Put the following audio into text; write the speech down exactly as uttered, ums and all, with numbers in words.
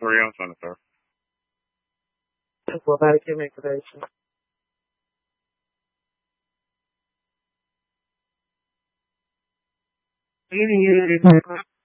variazione, sir. Può dare che mi cresce. Ini